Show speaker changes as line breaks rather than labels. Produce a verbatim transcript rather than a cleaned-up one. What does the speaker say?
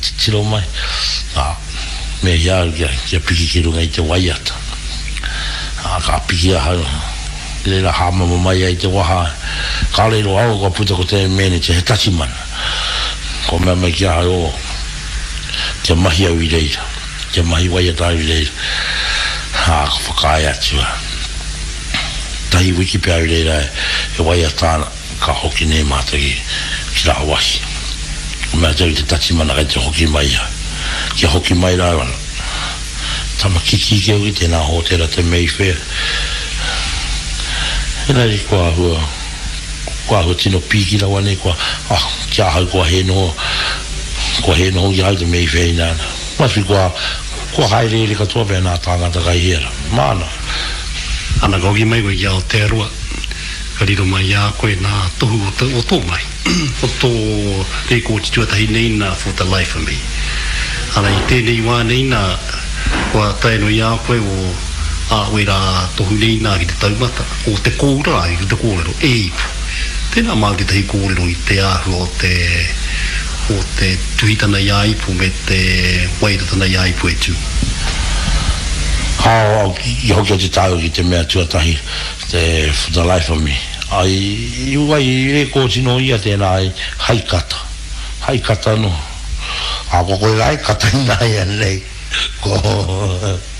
tilo mai a me ya ya piki ki runga i te waiata a ka piki a hau le la hama mai ai te waha ka le lo au ko puta ko te mene te tachi mana ko me mai ki a hau te mahi au i reira te mahi waiata au i reira a ka whakaya tua tahi wiki pe au i reira e waiata ka hoki ne mata ki ki la wahi me a te tachi mana kai te hoki mai ki hoki mai la wana tama kiki ke ui tēnā hōtera te Mayfair hena ri kua hua kua hua tino piki la wane kua ah kia hau kua he no kua he no i hau te Mayfair i nāna mafi kua kua haere ere katoa pēr nā tāngata kai hera mana
ana koki mai koe kia o te arua ka riro mai a koe nā tohu o tō mai o tō te kōti tuatahi nei nā for the life of me ana i tēnei wā nei nā kua taino i a koe o a wera tohu nei nā ki te taumata o te kōra i te kōrero eipu tēnā mā ki te kōrero i te ahu o te o te tuhitana i aipu me te wairatana i aipu e tū
hao i hoki o te tāu ki te mea tuatahi te for the life of me ai i wai e kōti no ia tēnā ai haikata haikata no a ko ko lai kata nai nei ko